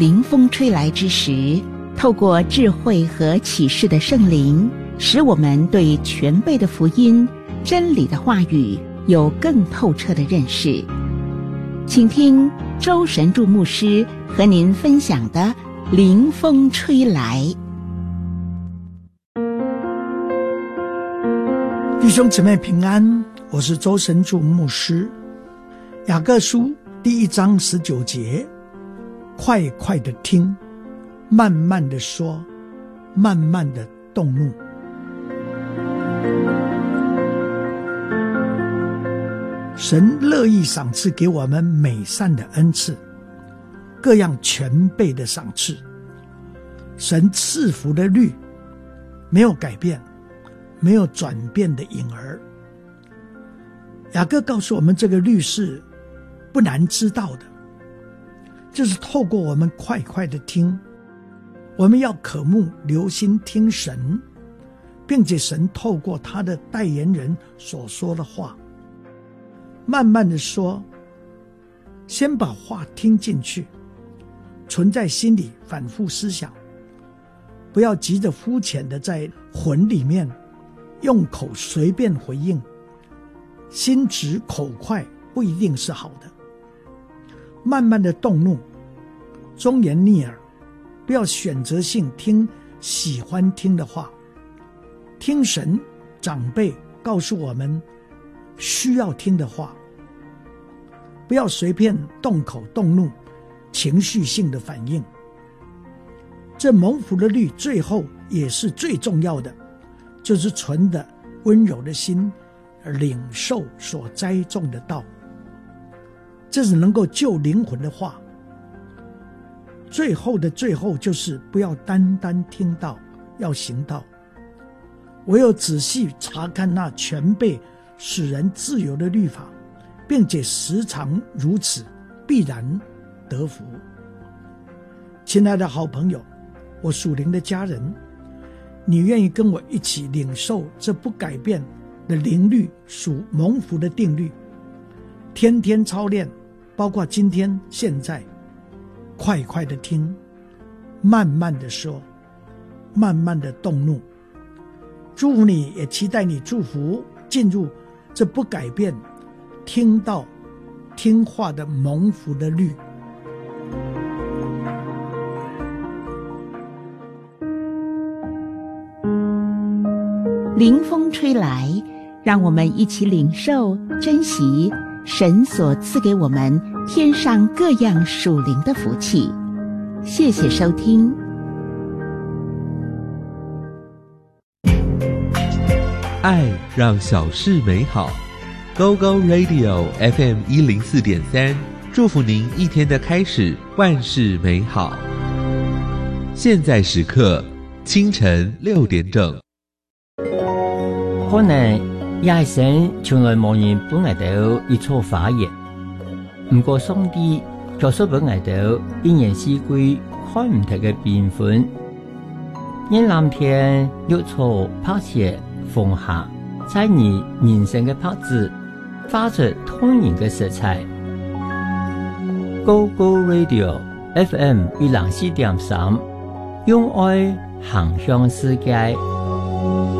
凌风吹来之时，透过智慧和启示的圣灵，使我们对全备的福音、真理的话语有更透彻的认识。请听周神助牧师和您分享的凌风吹来。 弟兄姊妹平安，我是周神助牧师。雅各书第1章19节，快快的听，慢慢的说，慢慢的动怒。神乐意赏赐给我们美善的恩赐，各样全备的赏赐。神赐福的律没有改变，没有转变的影儿。雅各告诉我们，这个律是不难知道的，就是透过我们快快的听，我们要渴慕留心听神，并且神透过他的代言人所说的话，慢慢的说，先把话听进去，存在心里反复思想，不要急着肤浅的在魂里面用口随便回应，心直口快不一定是好的。慢慢的动怒，忠言逆耳，不要选择性听喜欢听的话，听神长辈告诉我们需要听的话，不要随便动口动怒，情绪性的反应。这蒙福的律最后也是最重要的，就是存的温柔的心，领受所栽种的道，这是能够救灵魂的话。最后的最后，就是不要单单听到，要行道。唯有仔细查看那全备使人自由的律法，并且时常如此，必然得福。亲爱的好朋友，我属灵的家人，你愿意跟我一起领受这不改变的灵律，属蒙福的定律，天天操练，包括今天现在，快快的听，慢慢的说，慢慢的动怒。祝福你，也期待你祝福进入这不改变听到听话的蒙福的律。 凌风吹来，让我们一起领受珍惜神所赐给我们天上各样属灵的福气。谢谢收听。 爱让小事美好。Go Go Radio FM 104.3，祝福您一天的开始万事美好。现在时刻清晨6点整。 可能也是神從來冇人本嚟到一錯發言，唔過上帝就說本嚟到一年四季看唔同嘅變款，因藍天綠草拍攝風下，在你人生嘅拍子發出通然嘅色彩。Go Go Radio FM 104.3，用愛行向世界。